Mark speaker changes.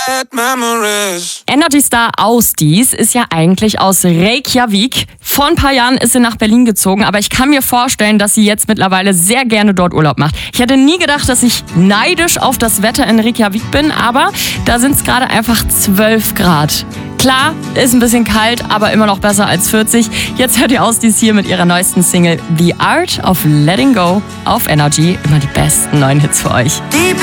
Speaker 1: bad memories.
Speaker 2: Energy Star Ausdies ist ja eigentlich aus Reykjavik. Vor ein paar Jahren ist sie nach Berlin gezogen, aber ich kann mir vorstellen, dass sie jetzt mittlerweile sehr gerne dort Urlaub macht. Ich hätte nie gedacht, dass ich neidisch auf das Wetter in Reykjavik bin, aber da sind es gerade einfach 12 Grad. Klar, ist ein bisschen kalt, aber immer noch besser als 40. Jetzt hört ihr Ausdies hier mit ihrer neuesten Single The Art of Letting Go auf Energy. Immer die besten neuen Hits für euch.
Speaker 1: Deep